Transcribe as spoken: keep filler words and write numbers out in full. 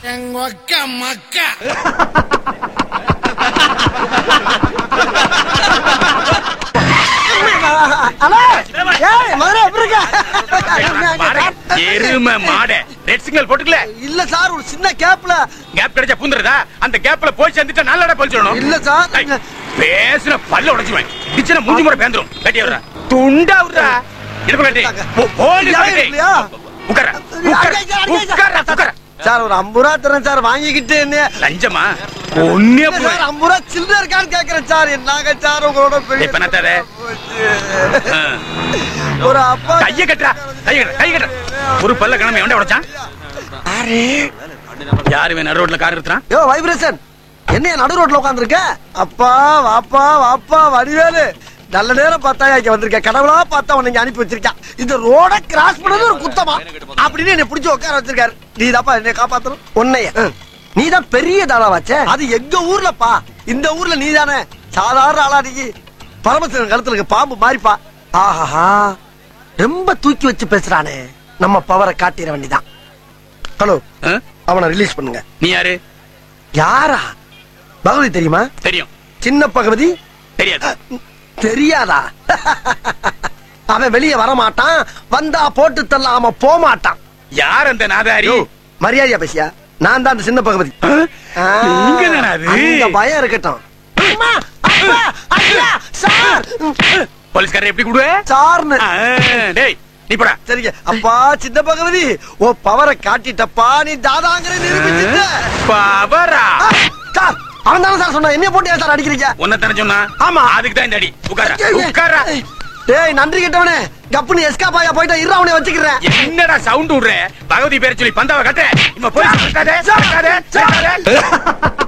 மக்கா மக்கா எருமை மாட red signal போட்டுக்கல இல்ல சார் ஒரு சின்ன கேப்ல கேப் கிடைச்சா பூந்துறதா அந்த கேப்ல போய் சேர்ந்துட்டா நல்லடா பழிச்சிடணும் இல்ல சார் பேசுன பல்ல உடைச்சுவேன் டிச்சன மூஞ்சி முறை பேந்துரும் கட்டி வரா துண்டா விடுறா எடுப்ப கட்டி போலி கட்டி உட்கார உட்கார உட்கார சார் ஒரு ஐம்பது ரூபா தரேன் சார் வாங்கிக்கிட்டு என்ன லஞ்சமா ஒன்னே சார் ஐம்பது ரூபா சில்லற இருக்கான்னு கேக்குறேன் சார் என்னங்க சார் உங்களோட பெரிய இப்ப என்ன தர ஒரு அப்பா கைய கட்டா கைய கட்ட கைய கட்ட ஒரு பல்ல கிளம்பி எவன்டா உடைச்சான் அரே யாரு வே நடு ரோட்ல கார் நிறுத்துறான் யோ வைப்ரேஷன் என்ன நடு ரோட்ல உட்கார்ந்திருக்க அப்பா வாப்பா வாப்பா வடிவேலு நல்ல நேரம் பார்த்தா இங்க வந்திருக்க கடவுளா பார்த்தா உன்னை அனுப்பி வச்சிருக்கான் இந்த ரோட கிராஸ் பண்ணது ஒரு குத்தமா அப்படின்னு என்ன பிடிச்சு உட்கார வச்சிருக்காரு நீ தாப்பா என்னை காப்பாத்தணும் உன்னைய நீதான் பெரிய தாளா வச்ச அது எங்க ஊர்லப்பா இந்த ஊர்ல நீ தானே சாதாரண ஆளா நீ பரமசிவன் கழுத்துல இருக்க பாம்பு மாறிப்பா ஆஹா ரொம்ப தூக்கி வச்சு பேசுறானே நம்ம பவரை காட்டிட வேண்டிதான் ஹலோ அவனை ரிலீஸ் பண்ணுங்க நீ யாரு யாரா பகவதி தெரியுமா தெரியும் சின்ன பகவதி தெரியாது தெரியாதா அவன் வெளியே வர மாட்டான் வந்தா போட்டு தள்ளாம போக மாட்டான் யார் அந்த நாதாரி மரியாதையா பேசியா நான் தான் அந்த சின்ன பகவதி அந்த பயம் இருக்கட்டும் போலீஸ்காரர் எப்படி கூடுவே சார்னு டேய் நீ போடா சரிங்க அப்பா சின்ன பகவதி ஓ பவரை காட்டிட்டப்பா நீ தாதாங்கிற நிரூபிச்சிட்ட பவரா சார் அவன் தானே சார் சொன்னா என்ன போட்டு சார் அடிக்கிறீங்க உன்னை தானே சொன்னா ஆமா அதுக்கு தான் இந்த அடி உட்கார உட்கார டேய் நன்றி கெட்டவனே கப்புனு எஸ்கா பாயா போய்டா இரு அவனை வச்சுக்கிறேன் என்னடா சவுண்ட் விடுற பகவதி பேரை சொல்லி பந்தாவை கட்ட இம்மா போய் கட்டாதே கட்டாதே